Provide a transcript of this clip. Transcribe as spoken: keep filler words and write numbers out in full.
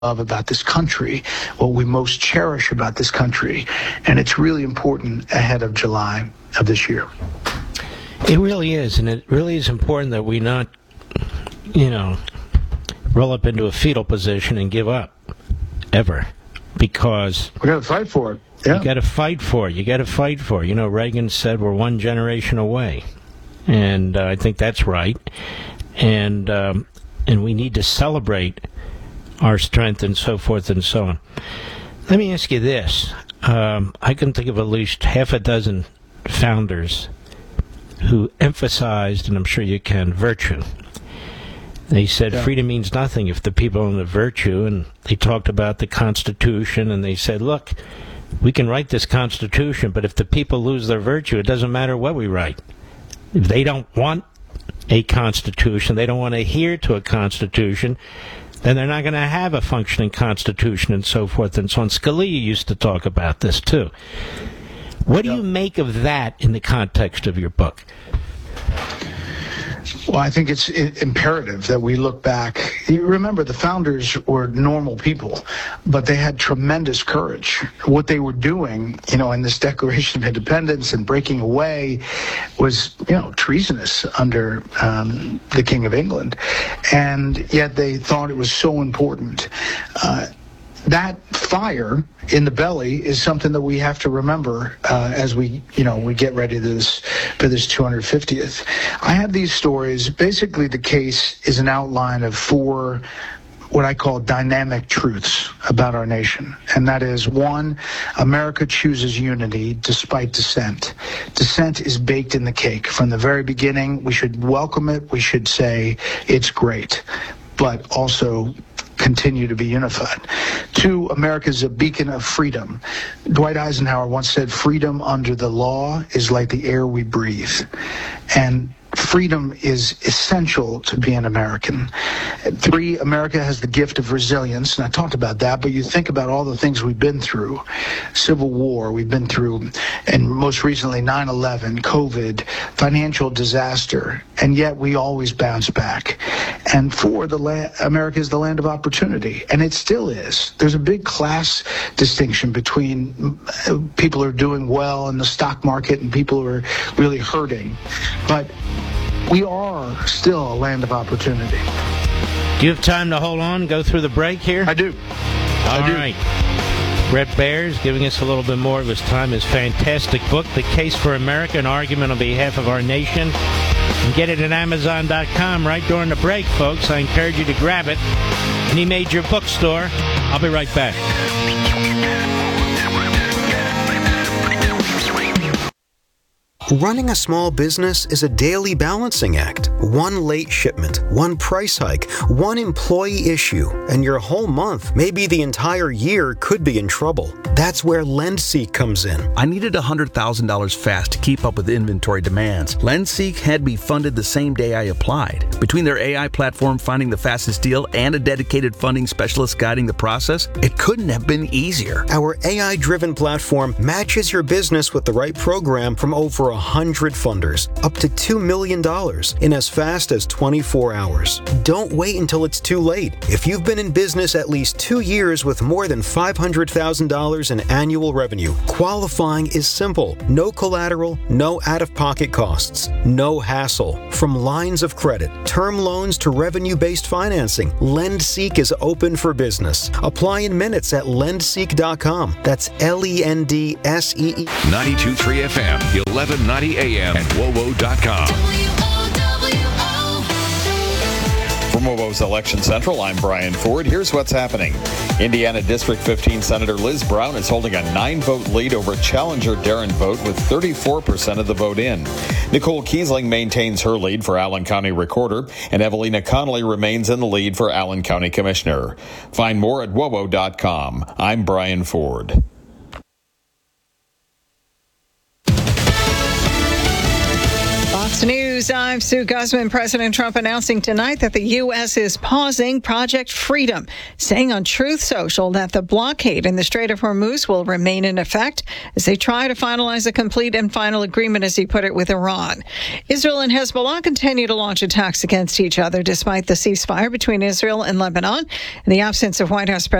love about this country, what we most cherish about this country, and it's really important ahead of July of this year. It really is, and it really is important that we not, you know, roll up into a fetal position and give up, ever, because we got to fight for it. Yeah. You got to fight for it. You got to fight for it. You know, Reagan said we're one generation away, and uh, I think that's right, and um, and we need to celebrate our strength and so forth and so on. Let me ask you this. Um, I can think of at least half a dozen founders who emphasized, and I'm sure you can, virtue. They said yeah. freedom means nothing if the people own the virtue, and they talked about the Constitution, and they said, look, we can write this Constitution, but if the people lose their virtue, it doesn't matter what we write. If they don't want a Constitution, they don't want to adhere to a Constitution, then they're not going to have a functioning Constitution and so forth and so on. Scalia used to talk about this, too. What do you make of that in the context of your book? Well, I think it's imperative that we look back. You remember, the founders were normal people, but they had tremendous courage. What they were doing, you know, in this Declaration of Independence and breaking away was, you know, treasonous under um, the King of England. And yet they thought it was so important. Uh, that fire in the belly is something that we have to remember uh, as we, you know, we get ready to this, for this two hundred fiftieth. I have these stories. Basically, the case is an outline of four what I call dynamic truths about our nation. And that is, one, America chooses unity despite dissent. Dissent is baked in the cake. From the very beginning, we should welcome it. We should say it's great, but also continue to be unified. Two, America is a beacon of freedom. Dwight Eisenhower once said, freedom under the law is like the air we breathe. And freedom is essential to be an American. Three, America has the gift of resilience, and I talked about that, but you think about all the things we've been through. Civil War, we've been through, and most recently nine eleven, COVID, financial disaster, and yet we always bounce back. And four, the la- America is the land of opportunity, and it still is. There's a big class distinction between people who are doing well in the stock market and people who are really hurting, but we are still a land of opportunity. Do you have time to hold on, go through the break here? I do. All I do. right. Bret Baiers giving us a little bit more of his time. His fantastic book, The Case for America, an argument on behalf of our nation. And get it at Amazon dot com right during the break, folks. I encourage you to grab it. Any major bookstore. I'll be right back. Running a small business is a daily balancing act. One late shipment, one price hike, one employee issue, and your whole month, maybe the entire year, could be in trouble. That's where LendSeek comes in. I needed one hundred thousand dollars fast to keep up with inventory demands. LendSeek had me funded the same day I applied. Between their A I platform finding the fastest deal and a dedicated funding specialist guiding the process, it couldn't have been easier. Our A I-driven platform matches your business with the right program from over one hundred funders, up to two million dollars in as fast as twenty-four hours. Don't wait until it's too late. If you've been in business at least two years with more than five hundred thousand dollars in annual revenue, qualifying is simple. No collateral, no out-of-pocket costs, no hassle. From lines of credit, term loans to revenue-based financing, LendSeek is open for business. Apply in minutes at lend seek dot com. That's L E N D S E E. ninety-two point three F M, eleven ninety A M, and W O W O dot com. From W O W O's Election Central, I'm Brian Ford. Here's what's happening. Indiana District fifteen Senator Liz Brown is holding a nine-vote lead over challenger Darren Vogt with thirty-four percent of the vote in. Nicole Kiesling maintains her lead for Allen County Recorder, and Evelina Connolly remains in the lead for Allen County Commissioner. Find more at W O W O dot com. I'm Brian Ford. Fox News, I'm Sue Guzman. President Trump announcing tonight that the U S is pausing Project Freedom, saying on Truth Social that the blockade in the Strait of Hormuz will remain in effect as they try to finalize a complete and final agreement, as he put it, with Iran. Israel and Hezbollah continue to launch attacks against each other despite the ceasefire between Israel and Lebanon. In the absence of White House President